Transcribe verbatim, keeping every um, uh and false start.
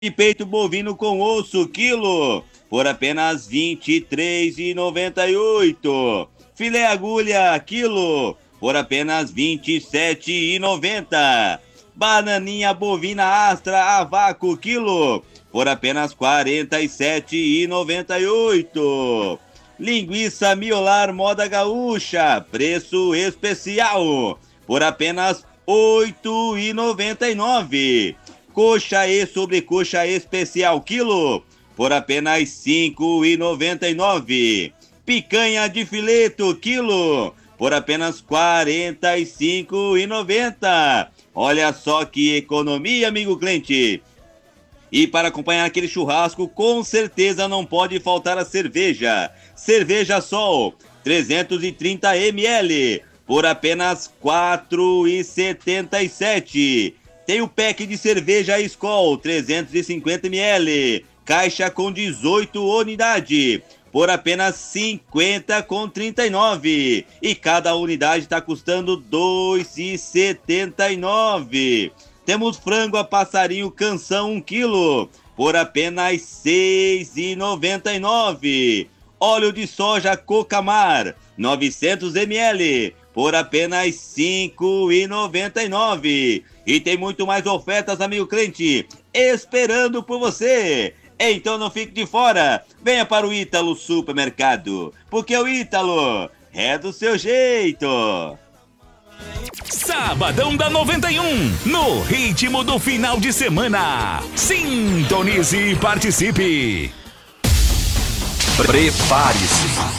de peito bovino com osso, quilo, por apenas vinte e três reais e noventa e oito centavos. Filé agulha, quilo, por apenas vinte e sete reais e noventa centavos. Bananinha bovina astra a vácuo, quilo, por apenas quarenta e sete reais e noventa e oito centavos. Linguiça miolar moda gaúcha, preço especial, por apenas oito reais e noventa e nove centavos. Coxa e sobrecoxa especial, quilo, por apenas cinco reais e noventa e nove centavos. Picanha de fileto, quilo, por apenas quarenta e cinco reais e noventa centavos. Olha só que economia, amigo cliente. E para acompanhar aquele churrasco, com certeza não pode faltar a cerveja. Cerveja Sol, trezentos e trinta mililitros, por apenas quatro reais e setenta e sete centavos. Tem o pack de cerveja Skol, trezentos e cinquenta mililitros, caixa com dezoito unidades, por apenas cinquenta reais e trinta e nove centavos. E cada unidade está custando dois reais e setenta e nove centavos. Temos frango a passarinho canção um quilo, por apenas seis reais e noventa e nove centavos. Óleo de soja Cocamar, novecentos mililitros, por apenas cinco reais e noventa e nove centavos. E tem muito mais ofertas, amigo cliente, esperando por você. Então não fique de fora, venha para o Ítalo Supermercado, porque o Ítalo é do seu jeito. Sabadão da noventa e um, no ritmo do final de semana. Sintonize e participe. Prepare-se.